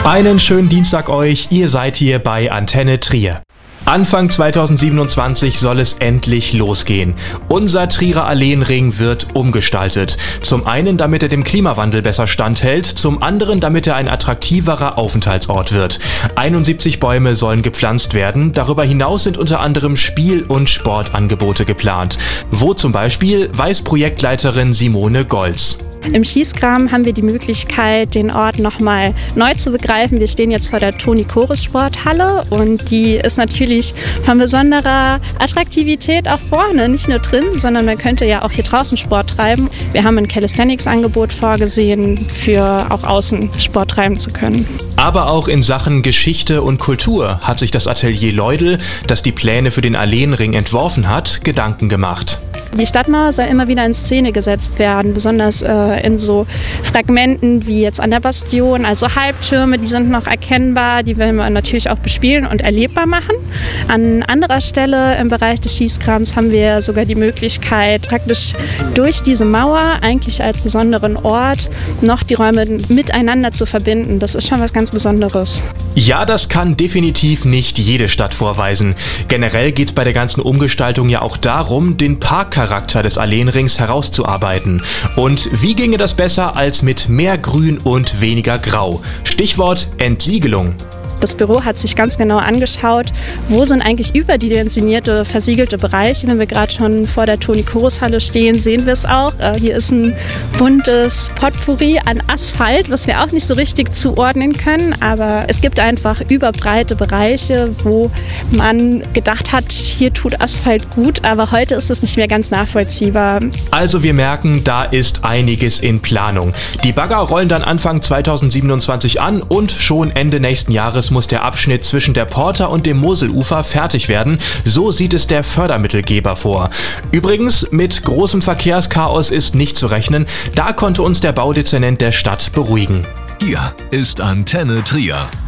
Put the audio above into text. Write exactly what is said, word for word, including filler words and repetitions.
Einen schönen Dienstag euch, ihr seid hier bei Antenne Trier. Anfang zweitausendsiebenundzwanzig soll es endlich losgehen. Unser Trierer Alleenring wird umgestaltet. Zum einen, damit er dem Klimawandel besser standhält, zum anderen, damit er ein attraktiverer Aufenthaltsort wird. einundsiebzig Bäume sollen gepflanzt werden, darüber hinaus sind unter anderem Spiel- und Sportangebote geplant. Wo zum Beispiel, weiß Projektleiterin Simone Golz. Im Schießkram haben wir die Möglichkeit, den Ort nochmal neu zu begreifen. Wir stehen jetzt vor der Toni-Choris-Sporthalle und die ist natürlich von besonderer Attraktivität auch vorne, nicht nur drin, sondern man könnte ja auch hier draußen Sport treiben. Wir haben ein Calisthenics-Angebot vorgesehen, für auch außen Sport treiben zu können. Aber auch in Sachen Geschichte und Kultur hat sich das Atelier Leudel, das die Pläne für den Alleenring entworfen hat, Gedanken gemacht. Die Stadtmauer soll immer wieder in Szene gesetzt werden, besonders äh, in so Fragmenten wie jetzt an der Bastion, also Halbtürme, die sind noch erkennbar, die wollen wir natürlich auch bespielen und erlebbar machen. An anderer Stelle im Bereich des Schießkrams haben wir sogar die Möglichkeit, praktisch durch diese Mauer eigentlich als besonderen Ort noch die Räume miteinander zu verbinden. Das ist schon was ganz Besonderes. Ja, das kann definitiv nicht jede Stadt vorweisen. Generell geht es bei der ganzen Umgestaltung ja auch darum, den Parkcharakter des Alleenrings herauszuarbeiten. Und wie ginge das besser als mit mehr Grün und weniger Grau? Stichwort Entsiegelung. Das Büro hat sich ganz genau angeschaut, wo sind eigentlich überdimensionierte, versiegelte Bereiche. Wenn wir gerade schon vor der Toni-Choris-Halle stehen, sehen wir es auch. Äh, hier ist ein buntes Potpourri an Asphalt, was wir auch nicht so richtig zuordnen können. Aber es gibt einfach überbreite Bereiche, wo man gedacht hat, hier tut Asphalt gut. Aber heute ist es nicht mehr ganz nachvollziehbar. Also wir merken, da ist einiges in Planung. Die Bagger rollen dann Anfang zweitausendsiebenundzwanzig an und schon Ende nächsten Jahres muss der Abschnitt zwischen der Porta und dem Moselufer fertig werden. So sieht es der Fördermittelgeber vor. Übrigens, mit großem Verkehrschaos ist nicht zu rechnen. Da konnte uns der Baudezernent der Stadt beruhigen. Hier ist Antenne Trier.